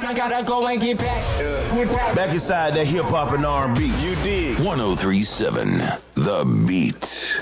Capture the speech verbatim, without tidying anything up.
I gotta go and get back. Yeah. Back inside that hip hop and R and B. You dig. one oh three point seven The Beat.